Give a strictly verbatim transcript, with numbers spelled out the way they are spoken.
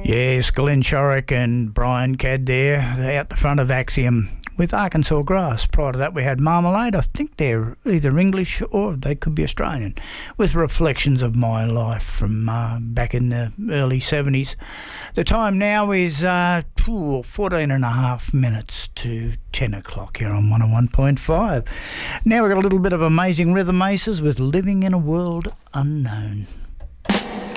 Yes, Glenn Shorrock and Brian Cadd there out the front of Axiom with Arkansas Grass. Prior to that we had Marmalade. I think they're either English or they could be Australian, with reflections of my life from uh, back in the early seventies. The time now is uh, fourteen and a half minutes to ten o'clock here on one oh one point five. Now we've got a little bit of Amazing Rhythm Aces with Living in a World Unknown.